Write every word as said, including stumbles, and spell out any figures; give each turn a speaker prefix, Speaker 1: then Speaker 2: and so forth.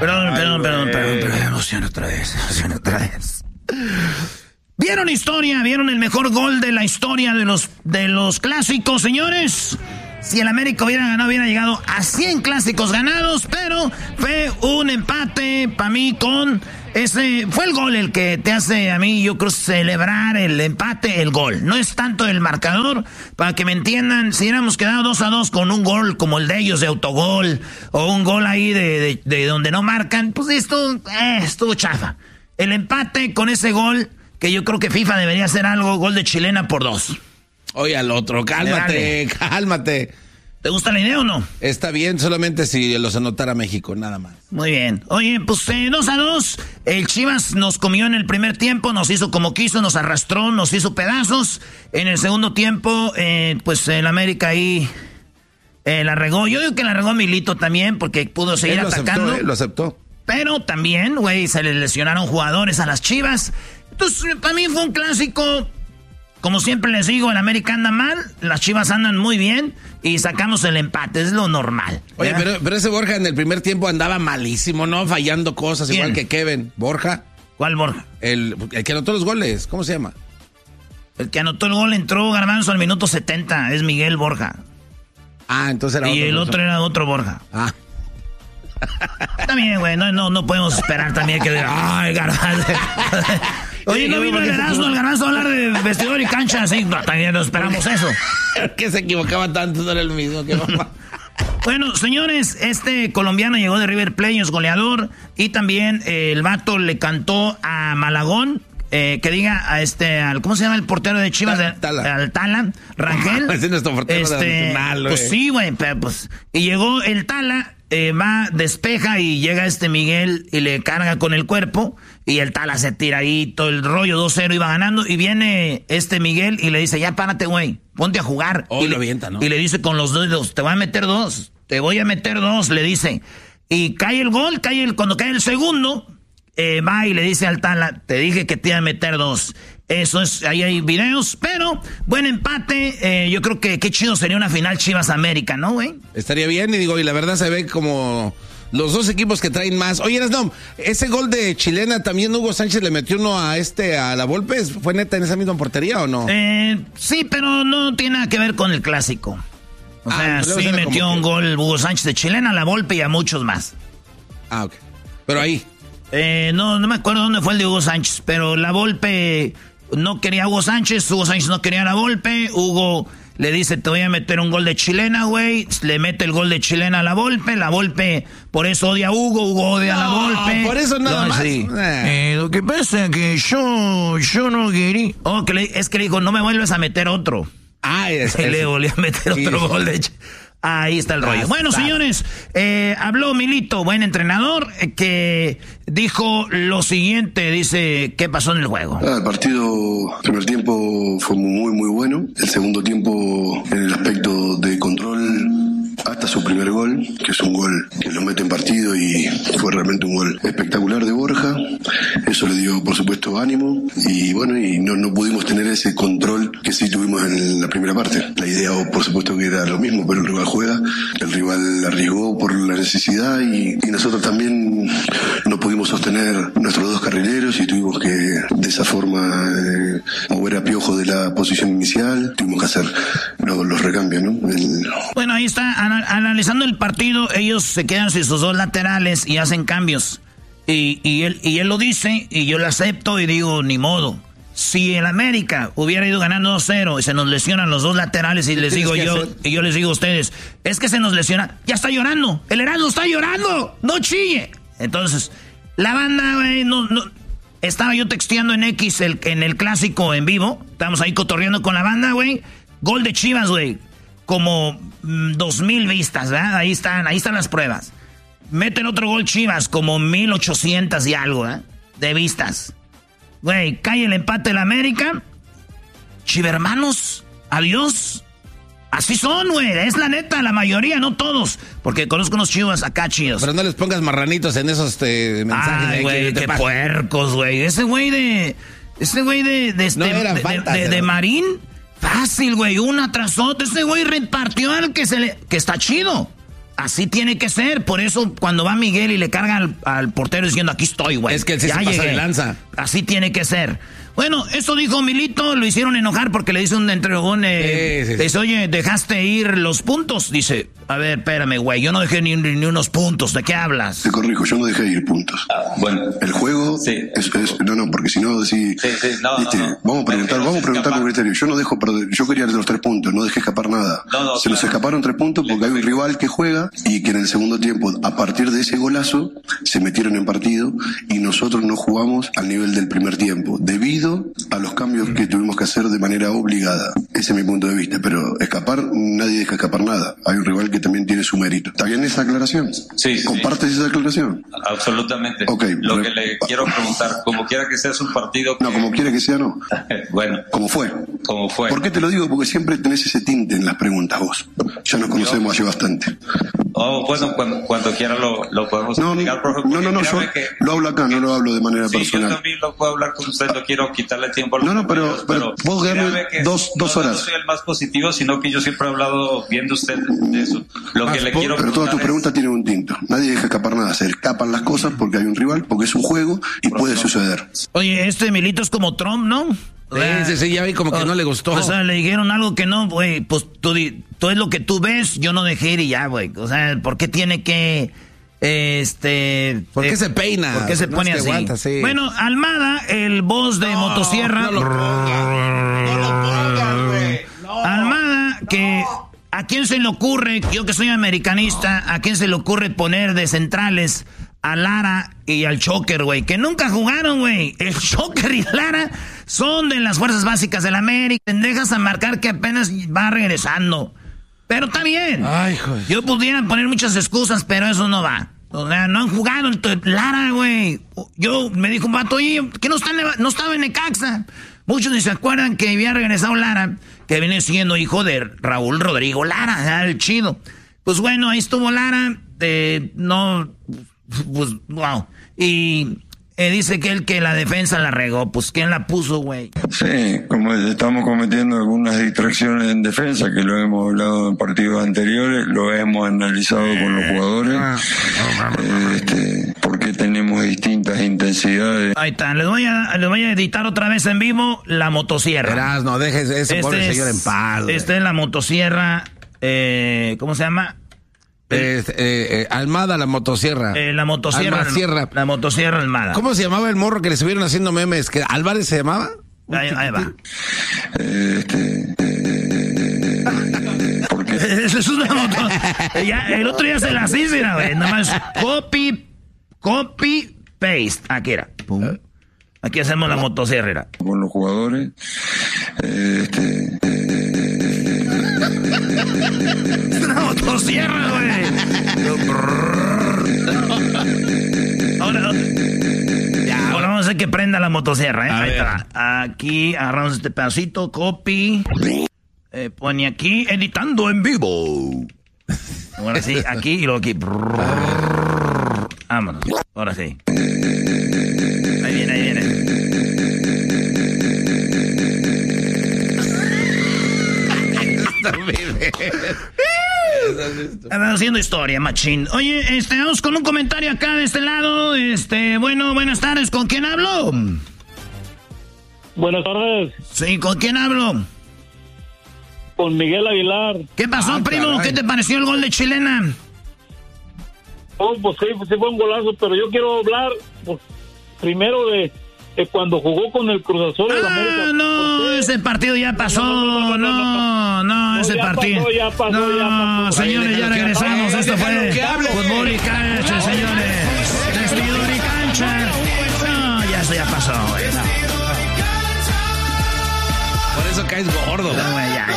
Speaker 1: Perdón, perdón, perdón, perdón, perdón, emoción otra vez, emoción otra vez. ¿Vieron historia? ¿Vieron el mejor gol de la historia de los, de los clásicos, señores? Si el América hubiera ganado, hubiera llegado a cien clásicos ganados, pero fue un empate para mí con ese... Fue el gol el que te hace a mí, yo creo, celebrar el empate, el gol. No es tanto el marcador, para que me entiendan, si hubiéramos quedado dos a dos con un gol como el de ellos de autogol, o un gol ahí de, de, de donde no marcan, pues esto eh, estuvo chafa. El empate con ese gol, que yo creo que FIFA debería hacer algo, gol de chilena por dos.
Speaker 2: Oye, al otro, cálmate, cálmate.
Speaker 1: ¿Te gusta la idea o no?
Speaker 2: Está bien, solamente si los anotara México, nada más.
Speaker 1: Muy bien. Oye, pues eh, dos a dos. El Chivas nos comió en el primer tiempo, nos hizo como quiso, nos arrastró, nos hizo pedazos. En el segundo tiempo, eh, pues el América ahí eh, la regó. Yo digo que la regó Milito también, porque pudo seguir
Speaker 2: Él lo
Speaker 1: atacando.
Speaker 2: Aceptó, eh, lo aceptó.
Speaker 1: Pero también, güey, se le lesionaron jugadores a las Chivas. Entonces, para mí fue un clásico. Como siempre les digo, el América anda mal, las Chivas andan muy bien y sacamos el empate, es lo normal.
Speaker 2: Oye, pero, pero ese Borja en el primer tiempo andaba malísimo, ¿no? Fallando cosas,
Speaker 1: ¿Quién?
Speaker 2: igual que Kevin. ¿Borja?
Speaker 1: ¿Cuál Borja?
Speaker 2: El, el que anotó los goles, ¿cómo se llama?
Speaker 1: El que anotó el gol entró Garbanzo al minuto setenta, es Miguel Borja.
Speaker 2: Ah, entonces era
Speaker 1: y
Speaker 2: otro.
Speaker 1: Y el
Speaker 2: persona.
Speaker 1: otro era otro Borja.
Speaker 2: Ah.
Speaker 1: También, güey, no, no, no podemos esperar también que diga, ay, Garbanzo. Oye, no vino el Erasmo, el Garbanzo a hablar de vestidor y cancha, así, no, también no esperamos eso.
Speaker 2: Que se equivocaba tanto, no era el mismo que mamá.
Speaker 1: Bueno, señores, este colombiano llegó de River Plate, es goleador, y también eh, el vato le cantó a Malagón, eh, que diga a este, al, ¿cómo se llama el portero de Chivas?
Speaker 2: Ta- Tala.
Speaker 1: Al Tala, Rangel.
Speaker 2: Ese es nuestro portero
Speaker 1: este,
Speaker 2: nacional, güey.
Speaker 1: Pues sí, güey, pero pues, y llegó el Tala, eh, va, despeja y llega este Miguel y le carga con el cuerpo, y el Tala se tira ahí, todo el rollo, dos cero, iba ganando, y viene este Miguel y le dice, ya párate, güey, ponte a jugar.
Speaker 2: Oh,
Speaker 1: y,
Speaker 2: lo
Speaker 1: le,
Speaker 2: avienta, ¿no?
Speaker 1: y le dice con los dedos, te voy a meter dos, te voy a meter dos, le dice. Y cae el gol, cae el, cuando cae el segundo, eh, va y le dice al Tala, te dije que te iba a meter dos. Eso es, ahí hay videos, pero buen empate. Eh, yo creo que qué chido sería una final Chivas América, ¿no, güey?
Speaker 2: Estaría bien, y digo, y la verdad se ve como los dos equipos que traen más. Oye, no, ese gol de chilena también Hugo Sánchez le metió uno a este, a la Volpe. ¿Fue neta en esa misma portería o no?
Speaker 1: Eh, sí, pero no tiene nada que ver con el clásico. O
Speaker 2: Ah,
Speaker 1: sea,
Speaker 2: luego
Speaker 1: sí
Speaker 2: suena
Speaker 1: metió
Speaker 2: como
Speaker 1: un
Speaker 2: que-
Speaker 1: gol Hugo Sánchez de chilena, a la Volpe y a muchos más.
Speaker 2: Ah, ok. Pero ahí.
Speaker 1: Eh, no, no me acuerdo dónde fue el de Hugo Sánchez, pero la Volpe no quería a Hugo Sánchez, Hugo Sánchez no quería a la Volpe, Hugo le dice, te voy a meter un gol de chilena, güey, le mete el gol de chilena a la Volpe, la Volpe por eso odia a Hugo, Hugo odia a la
Speaker 2: No,
Speaker 1: Volpe.
Speaker 2: por eso nada
Speaker 1: No,
Speaker 2: más.
Speaker 1: sí.
Speaker 2: Eh.
Speaker 1: Eh, lo que pasa es que yo, yo no quería... Oh, que le- es que le dijo, no me vuelves a meter otro.
Speaker 2: Ah, es,
Speaker 1: Y le
Speaker 2: es-
Speaker 1: volvió a meter
Speaker 2: Sí.
Speaker 1: otro gol de... ch- Ahí está el rollo.
Speaker 2: Basta.
Speaker 1: Bueno, señores, eh, habló Milito, buen entrenador, eh, que dijo lo siguiente, dice, ¿qué pasó en el juego?
Speaker 3: Ah, el partido, el primer tiempo fue muy muy bueno. El segundo tiempo, en el aspecto de control, hasta su primer gol, que es un gol que lo mete en partido y fue realmente un gol espectacular de Borja. Eso le dio, por supuesto, ánimo y bueno, y no, no pudimos tener ese control que sí tuvimos en la primera parte. La idea, por supuesto, que era lo mismo, pero el rival juega, el rival arriesgó por la necesidad y, y nosotros también no pudimos sostener nuestros dos carrileros y tuvimos que de esa forma eh, mover a Piojo de la posición inicial, tuvimos que hacer los, los recambios, ¿no? El,
Speaker 1: Bueno, ahí está, ana- analizando el partido, ellos se quedan sin sus dos laterales y hacen cambios. Y, y, él, y él lo dice, y yo lo acepto y digo, ni modo. Si el América hubiera ido ganando dos cero y se nos lesionan los dos laterales y les
Speaker 2: tienes
Speaker 1: digo
Speaker 2: que
Speaker 1: yo,
Speaker 2: hacer?
Speaker 1: y yo les digo a ustedes, es que se nos lesiona, ya está llorando, el Erasmo está llorando, no chille. Entonces, la banda, güey, no, no, estaba yo texteando en X el, en el clásico en vivo, estamos ahí cotorreando con la banda, güey, gol de Chivas, güey, como mm, dos mil vistas, ¿verdad? Ahí están, ahí están las pruebas. Meten otro gol Chivas, como mil ochocientas y algo, ¿eh? De vistas. Güey, cae el empate de la América. Chivermanos, adiós. Así son, güey. Es la neta, la mayoría, no todos. Porque conozco unos chivas acá chidos.
Speaker 2: Pero no les pongas marranitos en esos este, mensajes.
Speaker 1: Ay,
Speaker 2: de
Speaker 1: güey,
Speaker 2: que te
Speaker 1: qué
Speaker 2: pa-
Speaker 1: puercos, güey. Ese güey de... Ese güey de... De, este,
Speaker 2: No eran
Speaker 1: de,
Speaker 2: faltas,
Speaker 1: de- de- de
Speaker 2: eran-
Speaker 1: Marín. Fácil, güey. Una tras otra. Ese güey repartió al que se le... Que está chido. así tiene que ser. Por eso cuando va Miguel y le carga al, al portero diciendo, aquí estoy, güey.
Speaker 2: Es que él se pasa de lanza.
Speaker 1: Así tiene que ser. Bueno, eso dijo Milito, lo hicieron enojar porque le dice un entregón, eh, sí, sí, sí. dice, oye, dejaste ir los puntos. Dice, a ver, espérame, güey, yo no dejé ni, ni unos puntos, ¿de qué hablas?
Speaker 3: Te corrijo, yo no dejé ir puntos.
Speaker 4: Ah, bueno.
Speaker 3: El juego
Speaker 4: sí.
Speaker 3: es, es, no, no, porque si no, decís,
Speaker 4: sí, sí, no,
Speaker 3: ¿viste?
Speaker 4: no, no.
Speaker 3: Vamos a preguntar, vamos a preguntar con criterio. Yo no dejo perder, yo quería los tres puntos, no dejé escapar nada.
Speaker 4: No, no,
Speaker 3: Se claro. nos escaparon tres puntos porque hay un rival que juega y que en el segundo tiempo, a partir de ese golazo, se metieron en partido y nosotros no jugamos al nivel del primer tiempo, debido a los cambios que tuvimos que hacer de manera obligada. Ese es mi punto de vista, pero escapar, nadie deja escapar nada. Hay un rival que también tiene su mérito. ¿Está bien esa aclaración?
Speaker 4: Sí, sí.
Speaker 3: ¿Compartes sí. esa aclaración?
Speaker 4: Absolutamente.
Speaker 3: Okay,
Speaker 4: Lo
Speaker 3: pero,
Speaker 4: que le quiero preguntar, como quiera que sea, es un partido que...
Speaker 3: No, como quiera que sea, no.
Speaker 4: Bueno.
Speaker 3: Como fue.
Speaker 4: Como fue.
Speaker 3: ¿Por qué te lo digo? Porque siempre tenés ese tinte en las preguntas vos. Ya nos conocemos hace bastante.
Speaker 4: Oh, bueno, cuando, cuando quiera lo, lo podemos
Speaker 3: no,
Speaker 4: explicar, profe.
Speaker 3: No, no, no, yo
Speaker 4: que,
Speaker 3: lo hablo acá, no lo hablo de manera
Speaker 4: sí,
Speaker 3: personal.
Speaker 4: Yo también lo puedo hablar con usted, no quiero quitarle tiempo a los
Speaker 3: No, no, pero, pero, pero vos dame dos, dos
Speaker 4: no,
Speaker 3: horas.
Speaker 4: No soy el más positivo, sino que yo siempre he hablado bien de usted de eso. Lo
Speaker 3: Más
Speaker 4: que le
Speaker 3: po-
Speaker 4: quiero
Speaker 3: Pero todas tus
Speaker 4: es...
Speaker 3: preguntas tienen un tinto. Nadie deja escapar nada. Se escapan las cosas porque hay un rival, porque es un juego y
Speaker 4: Por
Speaker 3: puede
Speaker 4: favor.
Speaker 3: suceder.
Speaker 1: Oye, este Milito es como Trump, ¿no?
Speaker 2: Sí, sí, sí, ya vi como que
Speaker 1: o,
Speaker 2: no le gustó.
Speaker 1: O sea, le dijeron algo que no, güey, pues tú, di, tú es lo que tú ves, yo no dejé ir y ya, güey. O sea, ¿por qué tiene que, este...
Speaker 2: ¿Por qué
Speaker 1: eh,
Speaker 2: se peina?
Speaker 1: ¿Por qué se
Speaker 2: no
Speaker 1: pone
Speaker 2: es que
Speaker 1: así?
Speaker 2: aguanta, sí.
Speaker 1: Bueno, Almada, el boss de
Speaker 2: no,
Speaker 1: Motosierra...
Speaker 2: No lo pongas, no lo pongas, güey. No,
Speaker 1: Almada, que...
Speaker 2: No.
Speaker 1: ¿A quién se le ocurre, yo que soy americanista, a quién se le ocurre poner de centrales a Lara y al Choker, güey? Que nunca jugaron, güey. El Choker y Lara son de las fuerzas básicas de la América. Dejas a marcar que apenas va regresando. Pero está bien.
Speaker 2: Ay, joder.
Speaker 1: Yo pudiera poner muchas excusas, pero eso no va. O sea, no han jugado. Lara, güey. Yo me dijo un vato, oye, que no, está en, no estaba en Necaxa. Muchos ni se acuerdan que había regresado Lara, que viene siendo hijo de Raúl Rodrigo Lara, el chido. Pues bueno, ahí estuvo Lara, eh, no, pues, wow. Y eh, dice que él que la defensa la regó, pues ¿quién la puso, güey?
Speaker 5: Sí, como estamos cometiendo algunas distracciones en defensa, que lo hemos hablado en partidos anteriores, lo hemos analizado con los jugadores, eh, este, porque tenemos distintas intensidades.
Speaker 1: Ahí está, les voy a, les voy a editar otra vez en vivo la motosierra.
Speaker 2: Verás, no dejes ese
Speaker 1: Este
Speaker 2: pobre
Speaker 1: es,
Speaker 2: señor en paz. güey.
Speaker 1: Esta es la motosierra, eh, ¿cómo se llama?
Speaker 2: Eh, eh, eh, Almada, la motosierra.
Speaker 1: Eh, la motosierra.
Speaker 2: Alma Sierra.
Speaker 1: La motosierra Almada.
Speaker 2: ¿Cómo se llamaba el morro que le estuvieron haciendo memes? ¿Que Álvarez se llamaba?
Speaker 1: Ahí, ahí va.
Speaker 5: Este, eh, porque
Speaker 1: Eso es una moto. Ya, el otro día se las hice, mira, güey. Nada más copy, copy, paste. Aquí era. Pum. Aquí hacemos la motosierra. Era.
Speaker 5: con los jugadores, eh, este,
Speaker 1: Es una motosierra, güey. Ahora, ya, ahora vamos a hacer que prenda la motosierra, ¿eh?
Speaker 2: A
Speaker 1: Ahí
Speaker 2: ver.
Speaker 1: está. Aquí agarramos este pedacito, copy. Eh, pone aquí, editando en vivo. Ahora sí, aquí y luego aquí. Vámonos. Ahora sí. Ahí viene, ahí viene. Están haciendo historia, machín. Oye, este, vamos con un comentario acá de este lado. Este, bueno, buenas tardes. ¿Con quién hablo?
Speaker 6: Buenas tardes,
Speaker 1: Sí, ¿con quién hablo?
Speaker 6: con Miguel Aguilar.
Speaker 1: ¿Qué pasó,
Speaker 2: Ah,
Speaker 1: primo?
Speaker 2: caray.
Speaker 1: ¿Qué te pareció el gol de Chilena?
Speaker 6: Oh, pues sí, sí fue un golazo, pero yo quiero hablar pues, primero de, de cuando jugó con el Cruz Azul de la América.
Speaker 1: Ah, no,
Speaker 6: ¿Por qué?
Speaker 1: ese partido ya pasó.
Speaker 6: No, no, no,
Speaker 1: No,
Speaker 6: no,
Speaker 1: no,
Speaker 6: no,
Speaker 1: ese
Speaker 6: ya
Speaker 1: partido.
Speaker 6: pasó, ya pasó,
Speaker 1: no,
Speaker 6: ya pasó.
Speaker 1: señores,
Speaker 2: Ay,
Speaker 1: ya
Speaker 2: déjalo que
Speaker 1: regresamos.
Speaker 2: hable,
Speaker 1: Esto
Speaker 2: déjalo
Speaker 1: fue
Speaker 2: que hable.
Speaker 1: fútbol y cancha, señores. Vestidor y cancha. No, ya eso ya pasó, güey. No,
Speaker 2: Por eso caes gordo.
Speaker 1: no, güey, ya,